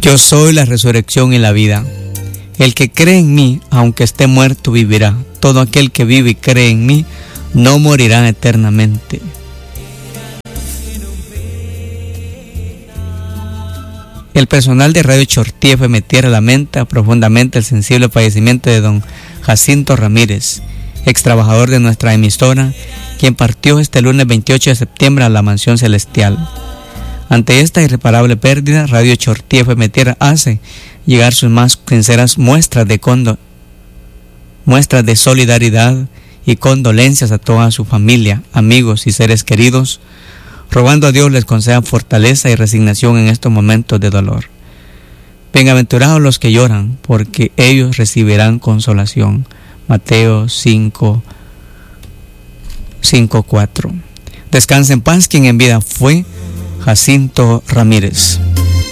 Yo soy la resurrección y la vida. El que cree en mí, aunque esté muerto, vivirá. Todo aquel que vive y cree en mí, no morirá eternamente. El personal de Radio Chortí FM Tierra lamenta profundamente el sensible fallecimiento de don Jacinto Ramírez, ex trabajador de nuestra emisora, quien partió este lunes 28 de septiembre a la mansión celestial. Ante esta irreparable pérdida, Radio Chortí FM Tierra hace llegar sus más sinceras muestras de solidaridad y condolencias a toda su familia, amigos y seres queridos, rogando a Dios les conceda fortaleza y resignación en estos momentos de dolor. Bienaventurados los que lloran, porque ellos recibirán consolación. Mateo 5:4. Descanse en paz quien en vida fue Jacinto Ramírez.